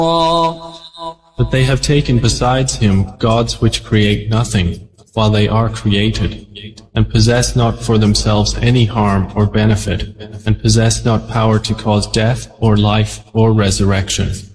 But they have taken besides him gods which create nothing, while they are created, and possess not for themselves any harm or benefit, and possess not power to cause death or life or resurrection.